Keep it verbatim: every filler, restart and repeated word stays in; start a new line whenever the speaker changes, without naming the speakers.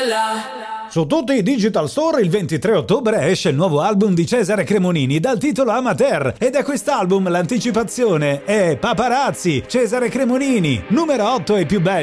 Su tutti i digital store il ventitré ottobre esce il nuovo album di Cesare Cremonini dal titolo Amateur, ed è quest'album l'anticipazione. È Paparazzi, Cesare Cremonini, numero otto e più belli.